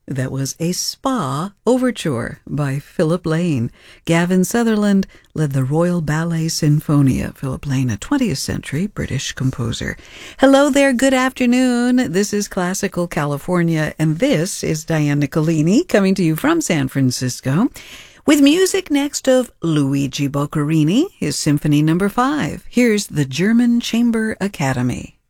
That was a Spa Overture by Philip Lane. Gavin Sutherland led the Royal Ballet Sinfonia. Philip Lane, a 20th century British composer. Hello there, good afternoon. This is Classical California, and this is Diane Nicolini coming to you from San Francisco with music next of Luigi Boccherini, his Symphony No. 5. Here's the German Chamber Academy.